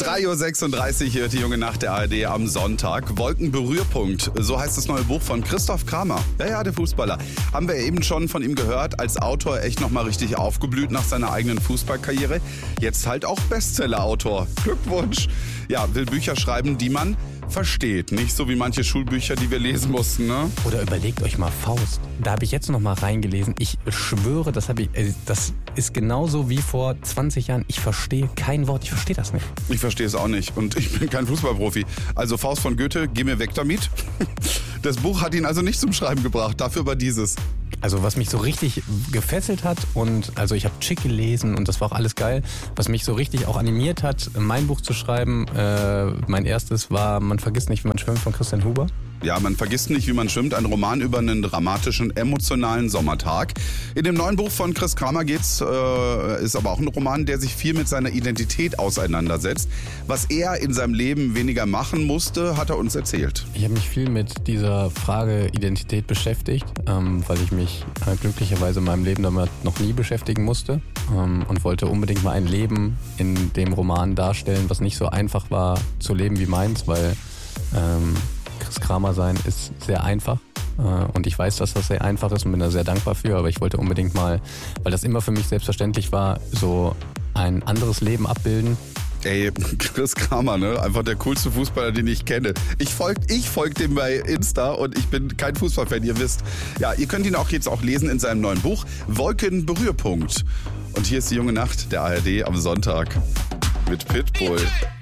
3.36 Uhr hier die junge Nacht der ARD am Sonntag. Wolkenberührpunkt, so heißt das neue Buch von Christoph Kramer. Ja, der Fußballer. Haben wir eben schon von ihm gehört, als Autor echt nochmal richtig aufgeblüht nach seiner eigenen Fußballkarriere. Jetzt halt auch Bestseller-Autor. Glückwunsch. Ja, will Bücher schreiben, die man versteht. Nicht so wie manche Schulbücher, die wir lesen mussten, ne? Oder überlegt euch mal Faust. Da habe ich jetzt noch mal reingelesen. Ich schwöre, das ist genauso wie vor 20 Jahren. Ich verstehe kein Wort. Ich verstehe das nicht. Ich verstehe es auch nicht. Und ich bin kein Fußballprofi. Also Faust von Goethe, geh mir weg damit. Das Buch hat ihn also nicht zum Schreiben gebracht. Dafür aber dieses. Also was mich so richtig gefesselt hat und also ich habe Chick gelesen und das war auch alles geil. Was mich so richtig auch animiert hat, mein Buch zu schreiben, mein erstes war Man vergisst nicht, wie man schwimmt von Christian Huber. Ja, man vergisst nicht, wie man schwimmt. Ein Roman über einen dramatischen, emotionalen Sommertag. In dem neuen Buch von Chris Kramer ist aber auch ein Roman, der sich viel mit seiner Identität auseinandersetzt. Was er in seinem Leben weniger machen musste, hat er uns erzählt. Ich habe mich viel mit dieser Frage Identität beschäftigt, weil ich mich glücklicherweise in meinem Leben damit noch nie beschäftigen musste und wollte unbedingt mal ein Leben in dem Roman darstellen, was nicht so einfach war zu leben wie meins, weil Chris Kramer sein ist sehr einfach und ich weiß, dass das sehr einfach ist und bin da sehr dankbar für, aber ich wollte unbedingt mal, weil das immer für mich selbstverständlich war, so ein anderes Leben abbilden. Ey, Chris Kramer, ne? Einfach der coolste Fußballer, den ich kenne. Ich folge dem bei Insta und ich bin kein Fußballfan, ihr wisst. Ja, ihr könnt ihn auch jetzt auch lesen in seinem neuen Buch Wolkenberührpunkt. Und hier ist die junge Nacht der ARD am Sonntag mit Pitbull.